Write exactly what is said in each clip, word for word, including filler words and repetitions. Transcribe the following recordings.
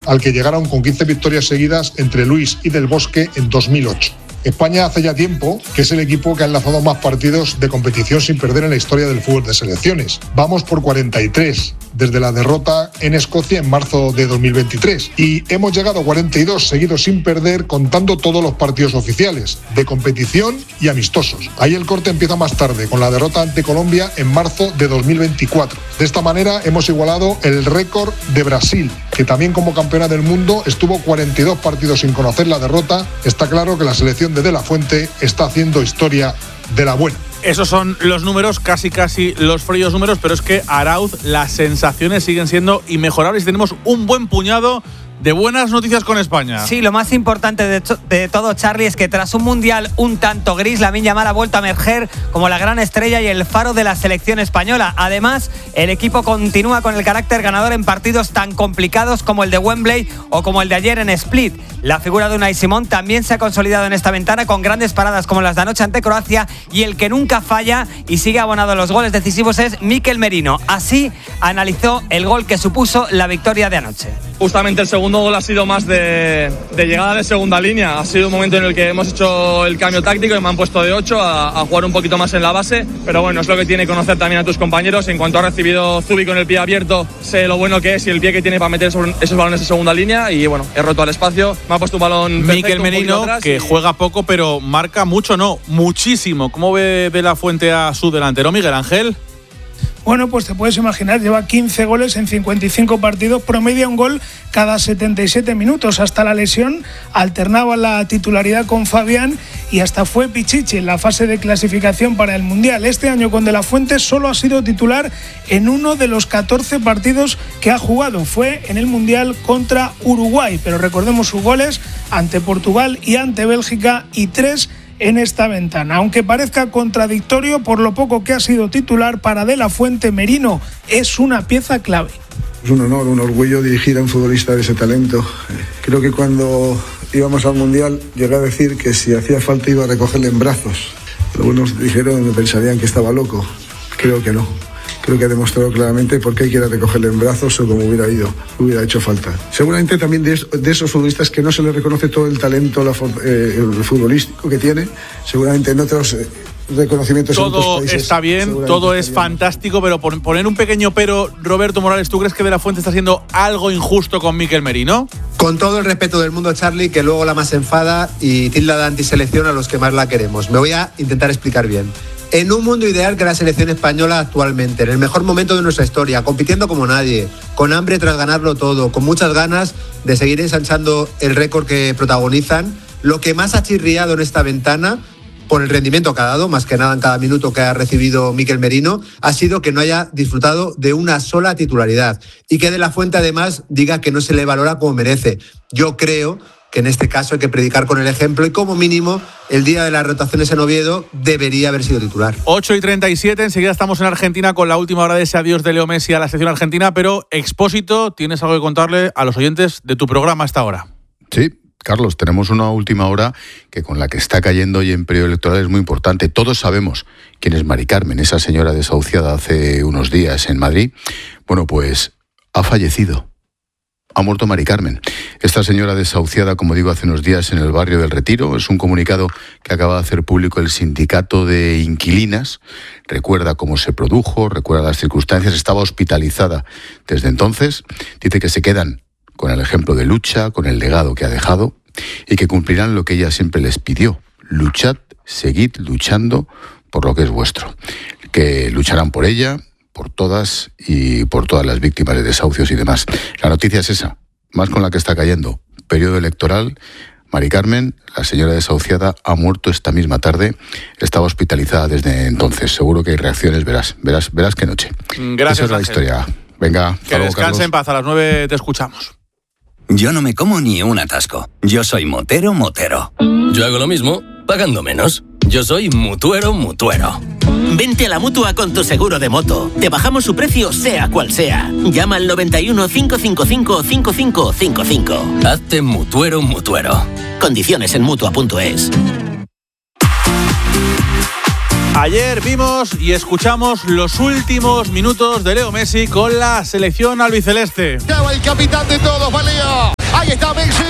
al que llegaron con quince victorias seguidas entre Luis y Del Bosque en dos mil ocho. España hace ya tiempo que es el equipo que ha enlazado más partidos de competición sin perder en la historia del fútbol de selecciones. Vamos por cuarenta y tres, desde la derrota en Escocia en marzo de dos mil veintitrés. Y hemos llegado a cuarenta y dos seguidos sin perder, contando todos los partidos oficiales, de competición y amistosos. Ahí el corte empieza más tarde, con la derrota ante Colombia en marzo de dos mil veinticuatro. De esta manera hemos igualado el récord de Brasil, que también como campeona del mundo estuvo cuarenta y dos partidos sin conocer la derrota. Está claro que la selección de De La Fuente está haciendo historia de la buena. Esos son los números, casi casi los fríos números, pero es que Arauz, las sensaciones siguen siendo inmejorables y tenemos un buen puñado de buenas noticias con España. Sí, lo más importante de, to- de todo, Charlie, es que tras un mundial un tanto gris, Lamine Yamal ha vuelto a emerger como la gran estrella y el faro de la selección española. Además, el equipo continúa con el carácter ganador en partidos tan complicados como el de Wembley o como el de ayer en Split. La figura de Unai Simón también se ha consolidado en esta ventana con grandes paradas como las de anoche ante Croacia, y el que nunca falla y sigue abonado a los goles decisivos es Mikel Merino. Así analizó el gol que supuso la victoria de anoche. Justamente el segundo gol ha sido más de, de llegada de segunda línea. Ha sido un momento en el que hemos hecho el cambio táctico y me han puesto de ocho a, a jugar un poquito más en la base. Pero bueno, es lo que tiene conocer también a tus compañeros. En cuanto ha recibido Zubi con el pie abierto, sé lo bueno que es y el pie que tiene para meter esos balones de segunda línea. Y bueno, he roto al espacio. Me ha puesto un balón perfecto. Mikel Merino, que y... juega poco, pero marca mucho, no, muchísimo. ¿Cómo ve De La Fuente a su delantero, Miguel Ángel? Bueno, pues te puedes imaginar, lleva quince goles en cincuenta y cinco partidos, promedia un gol cada setenta y siete minutos. Hasta la lesión alternaba la titularidad con Fabián y hasta fue Pichichi en la fase de clasificación para el Mundial. Este año con De La Fuente solo ha sido titular en uno de los catorce partidos que ha jugado. Fue en el Mundial contra Uruguay, pero recordemos sus goles ante Portugal y ante Bélgica y tres en esta ventana. Aunque parezca contradictorio, por lo poco que ha sido titular, para De La Fuente, Merino es una pieza clave. Es un honor, un orgullo dirigir a un futbolista de ese talento. Creo que cuando íbamos al Mundial llegué a decir que si hacía falta iba a recogerle en brazos. Algunos dijeron, me pensarían que estaba loco. Creo que no. Creo que ha demostrado claramente por qué hay que ir a recogerle en brazos o como hubiera ido, hubiera hecho falta. Seguramente también de, de esos futbolistas que no se les reconoce todo el talento la, eh, el futbolístico que tiene, seguramente en otros eh, reconocimientos todo en otros países. Está bien, todo es fantástico, pero por poner un pequeño pero, Roberto Morales, ¿tú crees que De La Fuente está haciendo algo injusto con Mikel Merino? Con todo el respeto del mundo, Charlie, que luego la más enfada y tilda de antiselección a los que más la queremos. Me voy a intentar explicar bien. En un mundo ideal que la selección española actualmente, en el mejor momento de nuestra historia, compitiendo como nadie, con hambre tras ganarlo todo, con muchas ganas de seguir ensanchando el récord que protagonizan, lo que más ha chirriado en esta ventana, por el rendimiento que ha dado, más que nada en cada minuto que ha recibido Mikel Merino, ha sido que no haya disfrutado de una sola titularidad y que De La Fuente además diga que no se le valora como merece. Yo creo que en este caso hay que predicar con el ejemplo y como mínimo el día de las rotaciones en Oviedo debería haber sido titular. ocho y treinta y siete, enseguida estamos en Argentina con la última hora de ese adiós de Leo Messi a la selección argentina, pero Expósito, tienes algo que contarle a los oyentes de tu programa hasta ahora. Sí, Carlos, tenemos una última hora que con la que está cayendo hoy en periodo electoral es muy importante. Todos sabemos quién es Mari Carmen, esa señora desahuciada hace unos días en Madrid. Bueno, pues ha fallecido. Ha muerto Mari Carmen. Esta señora desahuciada, como digo, hace unos días en el barrio del Retiro. Es un comunicado que acaba de hacer público el sindicato de inquilinas. Recuerda cómo se produjo, recuerda las circunstancias. Estaba hospitalizada desde entonces. Dice que se quedan con el ejemplo de lucha, con el legado que ha dejado y que cumplirán lo que ella siempre les pidió. Luchad, seguid luchando por lo que es vuestro. Que lucharán por ella, por todas y por todas las víctimas de desahucios y demás. La noticia es esa, más con la que está cayendo. Periodo electoral, Mari Carmen, la señora desahuciada, ha muerto esta misma tarde. Estaba hospitalizada desde entonces. Seguro que hay reacciones, verás, verás, verás qué noche. Gracias, esa es la Ángel. historia. Venga, que descanse en paz, a las nueve te escuchamos. Yo no me como ni un atasco. Yo soy motero, motero. Yo hago lo mismo, pagando menos. Yo soy mutuero, mutuero. Vente a la Mutua con tu seguro de moto. Te bajamos su precio sea cual sea. Llama al noventa y uno, cincuenta y cinco, cincuenta y cinco cincuenta y cinco. Hazte mutuero, mutuero. Condiciones en Mutua punto es. Ayer vimos y escuchamos los últimos minutos de Leo Messi con la selección albiceleste. Ya va el capitán de todos, Valía. Ahí está Messi.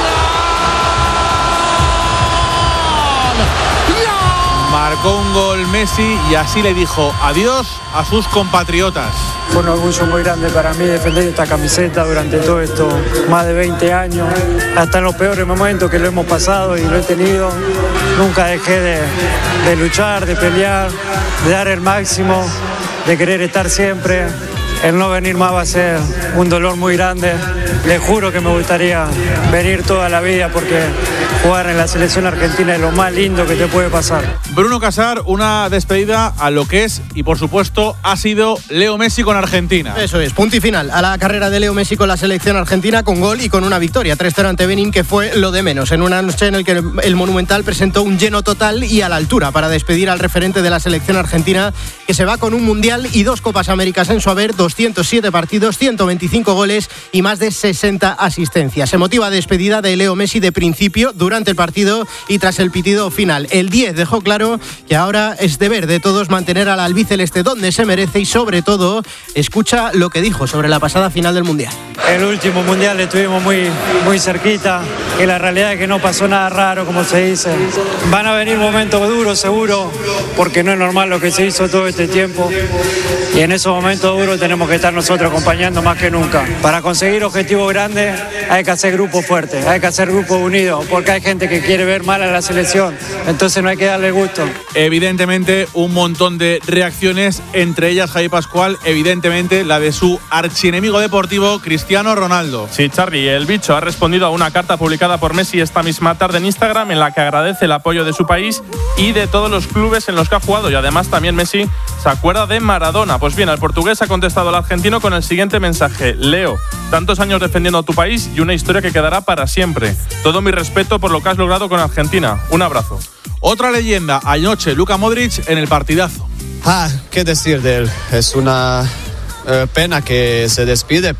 Marcó un gol Messi y así le dijo adiós a sus compatriotas. Fue un orgullo muy grande para mí defender esta camiseta durante todo esto, más de veinte años, hasta en los peores momentos que lo hemos pasado y lo he tenido. Nunca dejé de, de luchar, de pelear, de dar el máximo, de querer estar siempre. El no venir más va a ser un dolor muy grande. Les juro que me gustaría venir toda la vida porque jugar en la selección argentina es lo más lindo que te puede pasar. Bruno Casar, una despedida a lo que es y por supuesto ha sido Leo Messi con Argentina. Eso es, punto y final a la carrera de Leo Messi con la selección argentina, con gol y con una victoria tres cero ante Benín, que fue lo de menos, en una noche en la que el Monumental presentó un lleno total y a la altura para despedir al referente de la selección argentina, que se va con un Mundial y dos Copas Américas en su haber, doscientos siete partidos, ciento veinticinco goles y más de sesenta asistencias. Emotiva despedida de Leo Messi de principio, durante el partido y tras el pitido final. El diez dejó claro que ahora es deber de todos mantener al albiceleste donde se merece y sobre todo escucha lo que dijo sobre la pasada final del Mundial. El último Mundial estuvimos muy, muy cerquita y la realidad es que no pasó nada raro, como se dice. Van a venir momentos duros seguro, porque no es normal lo que se hizo todo este tiempo y en esos momentos duros tenemos que estar nosotros acompañando más que nunca. Para conseguir objetivos grandes hay que hacer grupos fuertes, hay que hacer grupos unidos, porque hay gente que quiere ver mal a la selección, entonces no hay que darle gusto. Evidentemente un montón de reacciones, entre ellas Javi Pascual, evidentemente la de su archienemigo deportivo Cristiano Ronaldo. Sí, Charly, el bicho ha respondido a una carta publicada por Messi esta misma tarde en Instagram en la que agradece el apoyo de su país y de todos los clubes en los que ha jugado, y además también Messi se acuerda de Maradona. Pues bien, el portugués ha contestado al argentino con el siguiente mensaje: Leo, tantos años defendiendo a tu país y una historia que quedará para siempre. Todo mi respeto por lo que has logrado con Argentina. Un abrazo. Otra leyenda, anoche Luka Modric en el partidazo. Ah, qué decir de él. Es una eh, pena que se despide,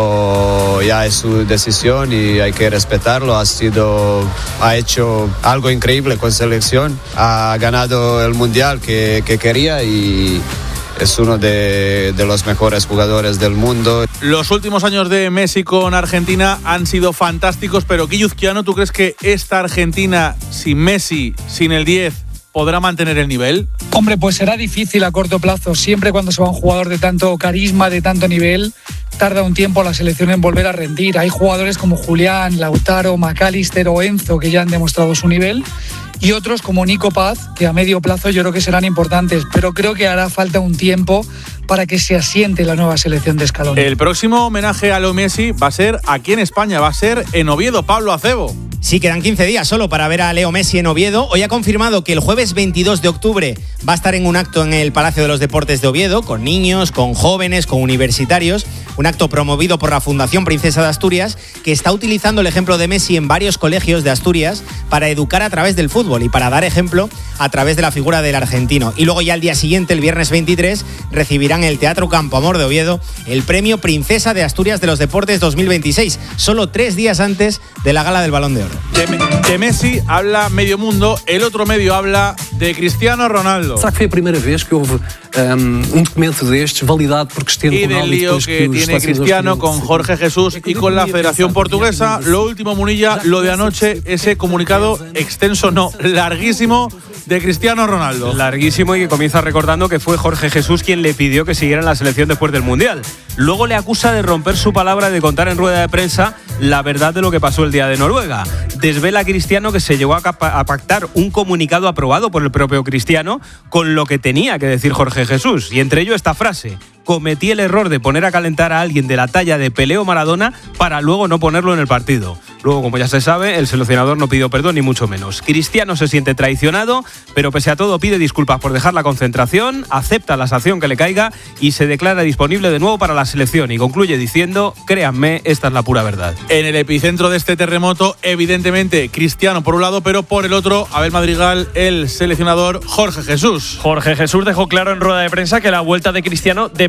pero ya es su decisión y hay que respetarlo. Ha sido, ha hecho algo increíble con selección. Ha ganado el mundial que, que quería y es uno de, de los mejores jugadores del mundo. Los últimos años de Messi con Argentina han sido fantásticos, pero Guilluzquiano, ¿tú crees que esta Argentina sin Messi, sin el diez, podrá mantener el nivel? Hombre, pues será difícil a corto plazo. Siempre cuando se va un jugador de tanto carisma, de tanto nivel, tarda un tiempo la selección en volver a rendir. Hay jugadores como Julián, Lautaro, McAllister o Enzo que ya han demostrado su nivel, y otros como Nico Paz, que a medio plazo yo creo que serán importantes, pero creo que hará falta un tiempo para que se asiente la nueva selección de Scaloni. El próximo homenaje a Leo Messi va a ser aquí en España, va a ser en Oviedo. Pablo Acebo. Sí, quedan quince días solo para ver a Leo Messi en Oviedo. Hoy ha confirmado que el jueves veintidós de octubre va a estar en un acto en el Palacio de los Deportes de Oviedo, con niños, con jóvenes, con universitarios. Un acto promovido por la Fundación Princesa de Asturias, que está utilizando el ejemplo de Messi en varios colegios de Asturias para educar a través del fútbol y para dar ejemplo a través de la figura del argentino. Y luego ya al día siguiente, el viernes veintitrés, recibirán en el Teatro Campo Amor de Oviedo el premio Princesa de Asturias de los Deportes dos mil veintiséis, solo tres días antes de la Gala del Balón de Oro. De, de Messi habla medio mundo, el otro medio habla de Cristiano Ronaldo. Será que foi a primeira vez que houve um, um documento destes validado por Cristiano y Ronaldo? Y del lío que, que tiene Cristiano con Jorge Jesús y con la Federación Portuguesa. Lo último, Munilla, lo de anoche, ese comunicado extenso, no, larguísimo, de Cristiano Ronaldo. Larguísimo, y que comienza recordando que fue Jorge Jesús quien le pidió que siguiera en la selección después del Mundial. Luego le acusa de romper su palabra, de contar en rueda de prensa la verdad de lo que pasó el día de Noruega. Desvela a Cristiano que se llegó a, a pactar un comunicado aprobado por el propio Cristiano con lo que tenía que decir Jorge Jesús, y entre ello esta frase: cometí el error de poner a calentar a alguien de la talla de Pelé o Maradona para luego no ponerlo en el partido. Luego, como ya se sabe, el seleccionador no pidió perdón ni mucho menos. Cristiano se siente traicionado, pero pese a todo pide disculpas por dejar la concentración, acepta la sanción que le caiga y se declara disponible de nuevo para la selección, y concluye diciendo: créanme, esta es la pura verdad. En el epicentro de este terremoto, evidentemente, Cristiano por un lado, pero por el otro, Abel Madrigal, el seleccionador Jorge Jesús. Jorge Jesús dejó claro en rueda de prensa que la vuelta de Cristiano depende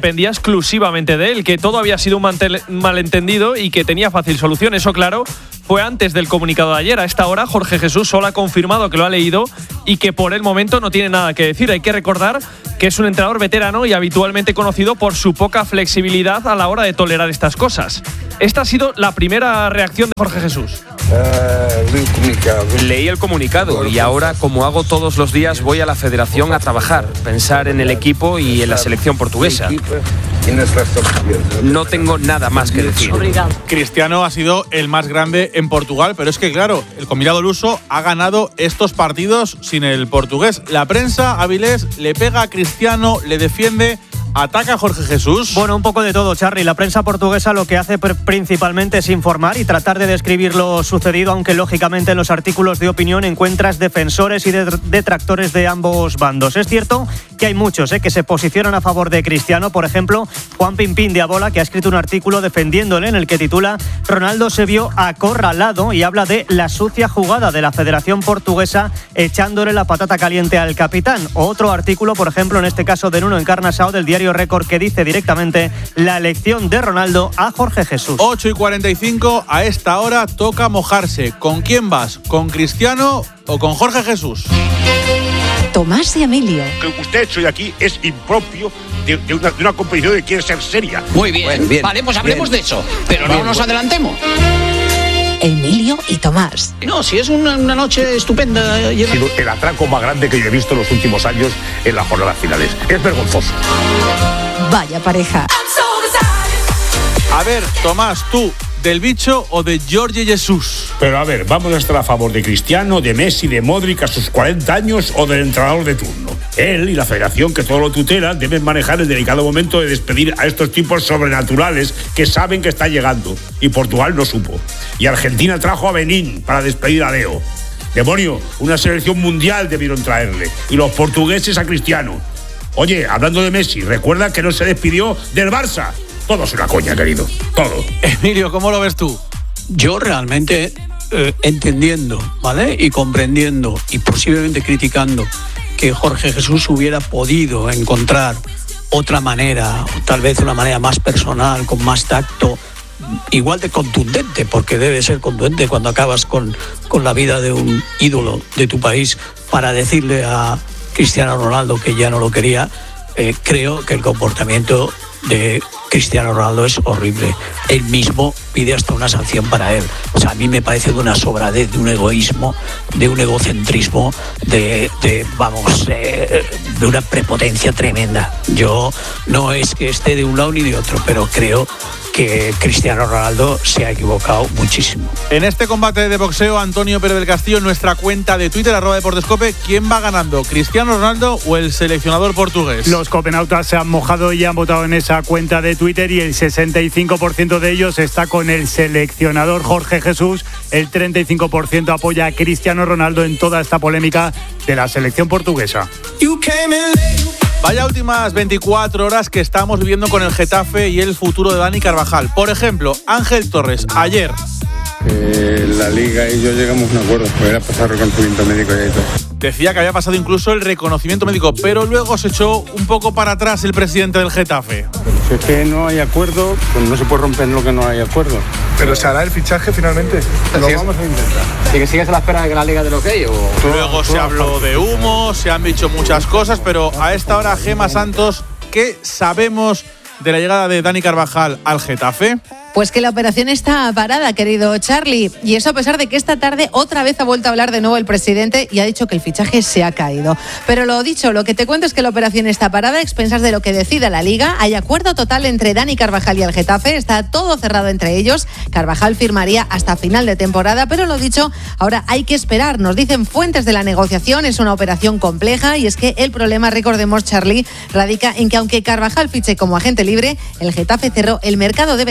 dependía exclusivamente de él, que todo había sido un mantel- malentendido y que tenía fácil solución. Eso, claro, fue antes del comunicado de ayer. A esta hora, Jorge Jesús solo ha confirmado que lo ha leído y que por el momento no tiene nada que decir. Hay que recordar que es un entrenador veterano y habitualmente conocido por su poca flexibilidad a la hora de tolerar estas cosas. Esta ha sido la primera reacción de Jorge Jesús. Leí el comunicado y ahora, como hago todos los días, voy a la federación a trabajar, pensar en el equipo y en la selección portuguesa. No tengo nada más que decir. Cristiano ha sido el más grande en Portugal, pero es que claro, el combinado luso ha ganado estos partidos sin el portugués. La prensa Avilés le pega a Cristiano, le defiende, ataca a Jorge Jesús. Bueno, un poco de todo, Charly. La prensa portuguesa lo que hace pr- principalmente es informar y tratar de describir lo sucedido, aunque lógicamente en los artículos de opinión encuentras defensores y de- detractores de ambos bandos. Es cierto que hay muchos eh, que se posicionan a favor de Cristiano. Por ejemplo, Juan Pimpín de Abola, que ha escrito un artículo defendiéndole en el que titula «Ronaldo se vio acorralado» y habla de la sucia jugada de la Federación Portuguesa echándole la patata caliente al capitán. Otro artículo, por ejemplo, en este caso de Nuno Encarnassao del diario Récord, que dice directamente la elección de Ronaldo a Jorge Jesús. ocho y cuarenta y cinco, a esta hora toca mojarse. ¿Con quién vas? ¿Con Cristiano o con Jorge Jesús? Tomás y Emilio. Lo que usted ha hecho hoy aquí es impropio de, de, una, de una competición que quiere ser seria. Muy bien, Bueno, bien vale, pues hablemos bien. de eso, pero Bien, no nos bueno. adelantemos. Emilio y Tomás. No, si es una, una noche estupenda. Ha sido el atraco más grande que yo he visto en los últimos años en las jornadas finales. Es vergonzoso. Vaya pareja. A ver, Tomás, tú, ¿del bicho o de Jorge Jesús? Pero a ver, ¿vamos a estar a favor de Cristiano, de Messi, de Modric a sus cuarenta años o del entrenador de turno? Él y la federación que todo lo tutela deben manejar el delicado momento de despedir a estos tipos sobrenaturales que saben que está llegando. Y Portugal no supo. Y Argentina trajo a Benín para despedir a Leo. Demonio, una selección mundial debieron traerle. Y los portugueses a Cristiano. Oye, hablando de Messi, recuerda que no se despidió del Barça. Todo es una coña, querido. Todo. Emilio, ¿cómo lo ves tú? Yo realmente eh, entendiendo, ¿vale? Y comprendiendo y posiblemente criticando que Jorge Jesús hubiera podido encontrar otra manera, o tal vez una manera más personal, con más tacto, igual de contundente, porque debe ser contundente cuando acabas con, con la vida de un ídolo de tu país, para decirle a Cristiano Ronaldo que ya no lo quería. Eh, creo que el comportamiento de Cristiano Ronaldo es horrible. Él mismo pide hasta una sanción para él. O sea, a mí me parece de una sobradez, de un egoísmo, de un egocentrismo, de, de vamos, eh, de una prepotencia tremenda. Yo no es que esté de un lado ni de otro, pero creo que Cristiano Ronaldo se ha equivocado muchísimo. En este combate de boxeo, Antonio Pérez del Castillo, en nuestra cuenta de Twitter, arroba Deportescope, ¿quién va ganando? ¿Cristiano Ronaldo o el seleccionador portugués? Los copenautas se han mojado y han votado en esa cuenta de Twitter y el sesenta y cinco por ciento de ellos está con el seleccionador Jorge Jesús. El treinta y cinco por ciento apoya a Cristiano Ronaldo en toda esta polémica de la selección portuguesa. Vaya últimas veinticuatro horas que estamos viviendo con el Getafe y el futuro de Dani Carvajal. Por ejemplo, Ángel Torres, ayer. Eh, la Liga y yo llegamos a un acuerdo. Voy a pasar reconocimiento médico y todo. Decía que había pasado incluso el reconocimiento médico, pero luego se echó un poco para atrás el presidente del Getafe. Si es que no hay acuerdo, pues no se puede romper lo que no hay acuerdo. ¿Pero se hará el fichaje finalmente? Lo vamos a intentar. ¿Y que sigues a la espera de que la Liga de lo que hay? O... Luego se habló de humo, se han dicho muchas cosas, pero a esta hora, Gema Santos, ¿qué sabemos de la llegada de Dani Carvajal al Getafe? Pues que la operación está parada, querido Charly. Y eso a pesar de que esta tarde otra vez ha vuelto a hablar de nuevo el presidente y ha dicho que el fichaje se ha caído. Pero lo dicho, lo que te cuento es que la operación está parada a expensas de lo que decida la Liga. Hay acuerdo total entre Dani Carvajal y el Getafe. Está todo cerrado entre ellos. Carvajal firmaría hasta final de temporada, pero lo dicho, ahora hay que esperar. Nos dicen fuentes de la negociación, es una operación compleja y es que el problema, recordemos, Charly, radica en que aunque Carvajal fiche como agente libre, el Getafe cerró el mercado de verano sin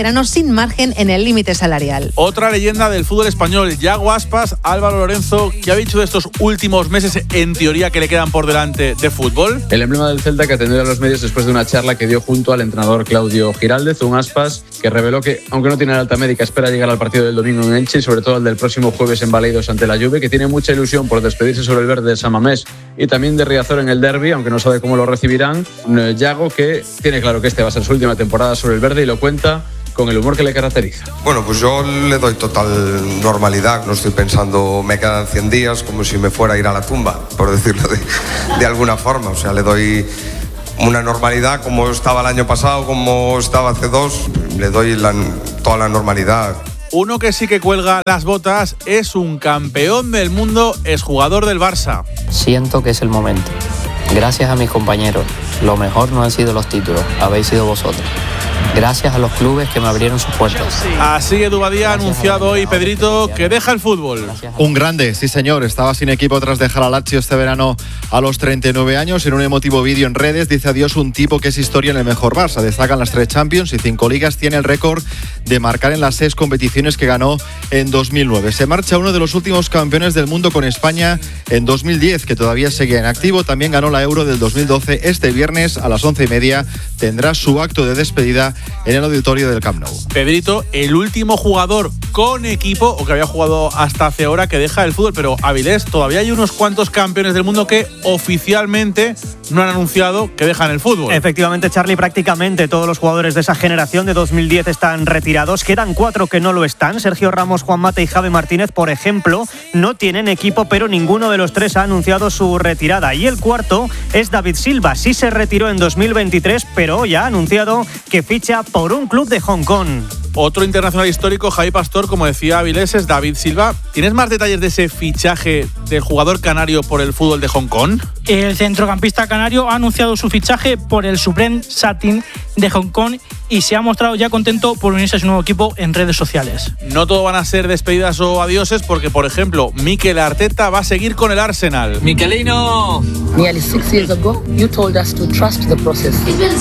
sin margen en el límite salarial. Otra leyenda del fútbol español, Yago Aspas, Álvaro Lorenzo, ¿qué ha dicho de estos últimos meses, en teoría, que le quedan por delante de fútbol? El emblema del Celta que atendió a los medios después de una charla que dio junto al entrenador Claudio Giraldez, un Aspas que reveló que, aunque no tiene la alta médica, espera llegar al partido del domingo en Elche y sobre todo al del próximo jueves en Baleidos ante la Juve, que tiene mucha ilusión por despedirse sobre el verde de San Mamés y también de Riazor en el derbi, aunque no sabe cómo lo recibirán. Yago, que tiene claro que este va a ser su última temporada sobre el verde y lo cuenta con el humor que le caracteriza. Bueno, pues yo le doy total normalidad, no estoy pensando me quedan cien días como si me fuera a ir a la tumba, por decirlo de, de alguna forma, o sea, le doy una normalidad como estaba el año pasado, como estaba hace dos, le doy la, toda la normalidad. Uno que sí que cuelga las botas es un campeón del mundo, es jugador del Barça. Siento que es el momento. Gracias a mis compañeros. Lo mejor no han sido los títulos, habéis sido vosotros. Gracias a los clubes que me abrieron sus puertas. Así Edu Badía ha anunciado hoy, Pedrito, que deja el fútbol. Un grande, sí señor. Estaba sin equipo tras dejar a Lazio este verano a los treinta y nueve años. En un emotivo vídeo en redes dice adiós un tipo que es historia en el mejor Barça. Destacan las tres Champions y cinco ligas. Tiene el récord de marcar en las seis competiciones que ganó en dos mil nueve. Se marcha uno de los últimos campeones del mundo con España en dos mil diez, que todavía sigue en activo. También ganó la Euro del dos mil doce. Este viernes a las once y media tendrá su acto de despedida en el auditorio del Camp Nou. Pedrito, el último jugador con equipo, o que había jugado hasta hace hora, que deja el fútbol. Pero, Avilés, todavía hay unos cuantos campeones del mundo que oficialmente no han anunciado que dejan el fútbol. Efectivamente, Charlie, prácticamente todos los jugadores de esa generación de dos mil diez están retirados. Quedan cuatro que no lo están. Sergio Ramos, Juan Mata y Javi Martínez, por ejemplo, no tienen equipo, pero ninguno de los tres ha anunciado su retirada. Y el cuarto es David Silva. Sí se retiró en dos mil veintitrés, pero hoy ha anunciado que ficha por un club de Hong Kong. Otro internacional histórico, Javi Pastor, como decía Avilés, es David Silva. ¿Tienes más detalles de ese fichaje del jugador canario por el fútbol de Hong Kong? El centrocampista canario ha anunciado su fichaje por el Supreme Satin de Hong Kong y se ha mostrado ya contento por unirse a su nuevo equipo en redes sociales. No todo van a ser despedidas o adioses porque, por ejemplo, Mikel Arteta va a seguir con el Arsenal. ¡Mikelino! Nearly six years ago, you told us to trust the process.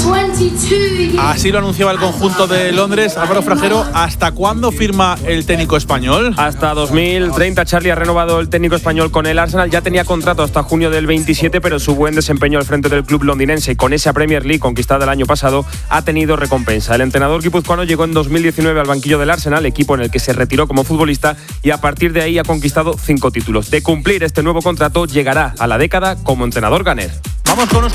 Así lo anunciaba el conjunto de Londres. Álvaro Frajero, ¿hasta cuándo firma el técnico español? Hasta dos mil treinta. Charlie ha renovado el técnico español con el Arsenal. Ya tenía contrato hasta junio del veintisiete, pero su buen desempeño al frente del club londinense y con esa Premier League conquistada el año pasado ha tenido recompensa. El entrenador guipuzcoano llegó en dos mil diecinueve al banquillo del Arsenal, equipo en el que se retiró como futbolista, y a partir de ahí ha conquistado cinco títulos. De cumplir este nuevo contrato, llegará a la década como entrenador ganer. Vamos con nuestro